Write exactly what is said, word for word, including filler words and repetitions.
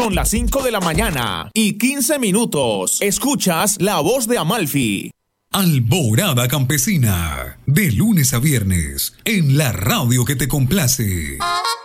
Son las cinco de la mañana y quince minutos. Escuchas La Voz de Amalfi. Alborada Campesina, de lunes a viernes, en la radio que te complace.